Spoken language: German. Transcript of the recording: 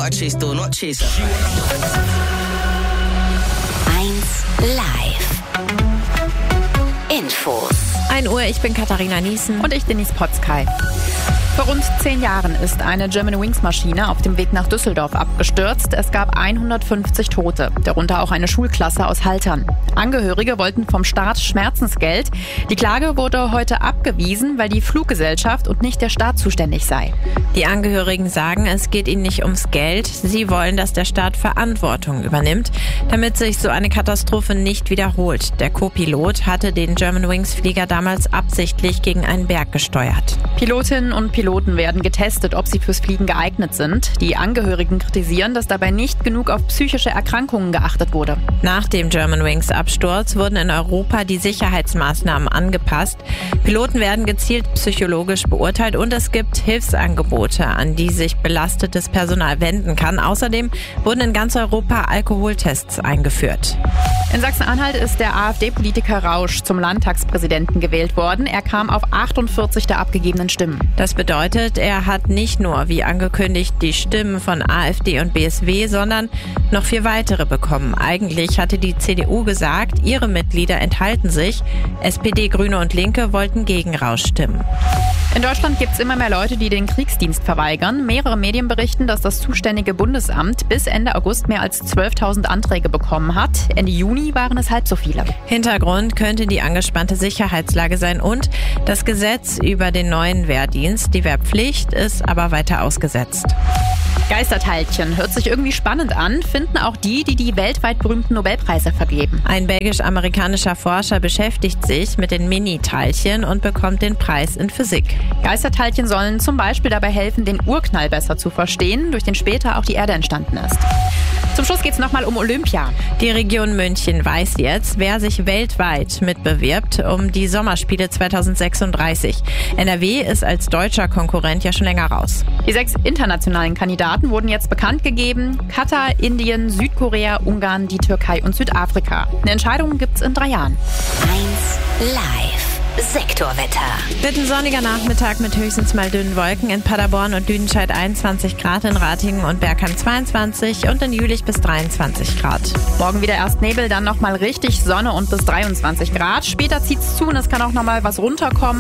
got to chase though, not chase her. 1 Live. Infos. 1 Uhr, ich bin Katharina Niesen. Und ich, Denise Potzkei. Vor rund 10 Jahren ist eine Germanwings-Maschine auf dem Weg nach Düsseldorf abgestürzt. Es gab 150 Tote, darunter auch eine Schulklasse aus Haltern. Angehörige wollten vom Staat Schmerzensgeld. Die Klage wurde heute abgewiesen, weil die Fluggesellschaft und nicht der Staat zuständig sei. Die Angehörigen sagen, es geht ihnen nicht ums Geld. Sie wollen, dass der Staat Verantwortung übernimmt, damit sich so eine Katastrophe nicht wiederholt. Der Co-Pilot hatte den Germanwings-Flieger damals absichtlich gegen einen Berg gesteuert. Pilotinnen und Piloten werden getestet, ob sie fürs Fliegen geeignet sind. Die Angehörigen kritisieren, dass dabei nicht genug auf psychische Erkrankungen geachtet wurde. Nach dem Germanwings-Absturz wurden in Europa die Sicherheitsmaßnahmen angepasst. Piloten werden gezielt psychologisch beurteilt und es gibt Hilfsangebote, an die sich belastetes Personal wenden kann. Außerdem wurden in ganz Europa Alkoholtests eingeführt. In Sachsen-Anhalt ist der AfD-Politiker Rausch zum Landtagspräsidenten gewählt worden. Er kam auf 48 der abgegebenen Stimmen. Das bedeutet, er hat nicht nur, wie angekündigt, die Stimmen von AfD und BSW, sondern noch 4 weitere bekommen. Eigentlich hatte die CDU gesagt, ihre Mitglieder enthalten sich. SPD, Grüne und Linke wollten gegen Rausch stimmen. In Deutschland gibt es immer mehr Leute, die den Kriegsdienst verweigern. Mehrere Medien berichten, dass das zuständige Bundesamt bis Ende August mehr als 12.000 Anträge bekommen hat. Ende Juni waren es halb so viele. Hintergrund könnte die angespannte Sicherheitslage sein und das Gesetz über den neuen Wehrdienst. Die Wehrpflicht ist aber weiter ausgesetzt. Geisterteilchen hört sich irgendwie spannend an, finden auch die weltweit berühmten Nobelpreise vergeben. Ein belgisch-amerikanischer Forscher beschäftigt sich mit den Mini-Teilchen und bekommt den Preis in Physik. Geisterteilchen sollen zum Beispiel dabei helfen, den Urknall besser zu verstehen, durch den später auch die Erde entstanden ist. Zum Schluss geht's nochmal um Olympia. Die Region München weiß jetzt, wer sich weltweit mitbewirbt um die Sommerspiele 2036. NRW ist als deutscher Konkurrent ja schon länger raus. Die 6 internationalen Kandidaten wurden jetzt bekannt gegeben. Katar, Indien, Südkorea, Ungarn, die Türkei und Südafrika. Eine Entscheidung gibt's in 3 Jahren. 1 Live. Sektorwetter. Wird ein sonniger Nachmittag mit höchstens mal dünnen Wolken. In Paderborn und Lüdenscheid 21 Grad, in Ratingen und Bergheim 22 und in Jülich bis 23 Grad. Morgen wieder erst Nebel, dann nochmal richtig Sonne und bis 23 Grad. Später zieht's zu und es kann auch nochmal was runterkommen.